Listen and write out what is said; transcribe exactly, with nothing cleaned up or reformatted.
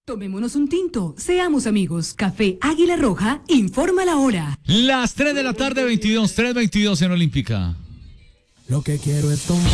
Tomémonos un tinto, seamos amigos. Café Águila Roja, informa la hora. Las tres de la tarde, veintidós, tres veintidós en Olímpica. Lo que quiero es tomar.